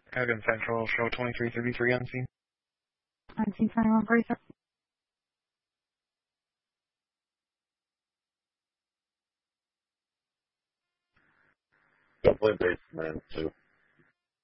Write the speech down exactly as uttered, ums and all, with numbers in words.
Hagen Central, show twenty-three thirty-three on scene. On scene twenty-one forty-seven. Definitely basement two.